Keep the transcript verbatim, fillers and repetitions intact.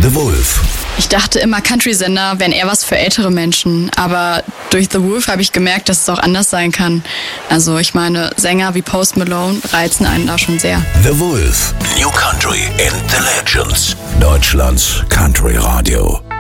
The Wolf. Ich dachte immer, Country-Sender wären eher was für ältere Menschen, aber durch The Wolf habe ich gemerkt, dass es auch anders sein kann. Also ich meine, Sänger wie Post Malone reizen einen da schon sehr. The Wolf. New Country and the Legends. Deutschlands Country Radio.